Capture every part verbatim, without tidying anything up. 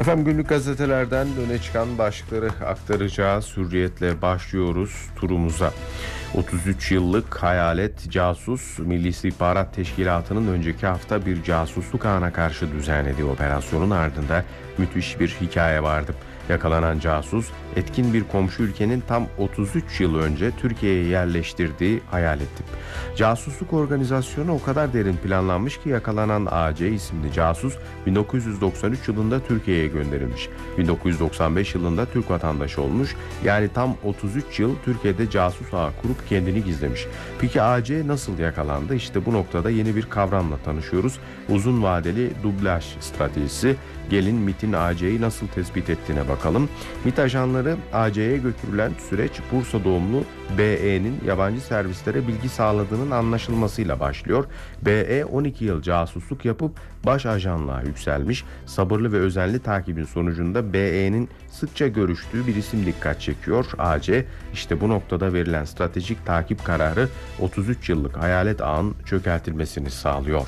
Efendim günlük gazetelerden öne çıkan başlıkları aktaracağız. Hürriyetle başlıyoruz turumuza. otuz üç yıllık hayalet casus Milli İstihbarat Teşkilatı'nın önceki hafta bir casusluk ağına karşı düzenlediği operasyonun ardında müthiş bir hikaye vardı. Yakalanan casus etkin bir komşu ülkenin tam otuz üç yıl önce Türkiye'ye yerleştirdiği hayaletti. Casusluk organizasyonu o kadar derin planlanmış ki yakalanan A C isimli casus bin dokuz yüz doksan üç yılında Türkiye'ye gönderilmiş. bin dokuz yüz doksan beş yılında Türk vatandaşı olmuş. Yani tam otuz üç yıl Türkiye'de casus ağı kurup kendini gizlemiş. Peki A C nasıl yakalandı? İşte bu noktada yeni bir kavramla tanışıyoruz. Uzun vadeli dublaj stratejisi. Gelin MİT'in A C'yi nasıl tespit ettiğine bakalım. MİT ajanları A C'ye götürülen süreç Bursa doğumlu B E'nin yabancı servislere bilgi sağladığının anlaşılmasıyla başlıyor. B E on iki yıl casusluk yapıp baş ajanlığa yükselmiş. Sabırlı ve özenli takibin sonucunda B E'nin sıkça görüştüğü bir isim dikkat çekiyor. A C işte bu noktada verilen stratejik takip kararı otuz üç yıllık hayalet ağın çökertilmesini sağlıyor.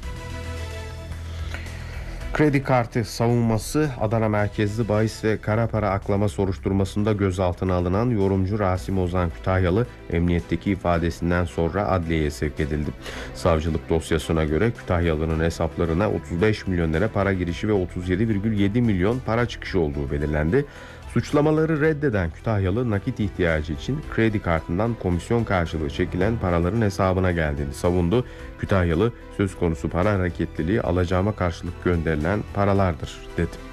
Kredi kartı savunması. Adana merkezli bahis ve kara para aklama soruşturmasında gözaltına alınan yorumcu Rasim Ozan Kütahyalı emniyetteki ifadesinden sonra adliyeye sevk edildi. Savcılık dosyasına göre Kütahyalı'nın hesaplarına otuz beş milyon lira para girişi ve otuz yedi virgül yedi milyon para çıkışı olduğu belirlendi. Suçlamaları reddeden Kütahyalı nakit ihtiyacı için kredi kartından komisyon karşılığı çekilen paraların hesabına geldiğini savundu. Kütahyalı söz konusu para hareketliliği alacağıma karşılık gönderilen paralardır dedi.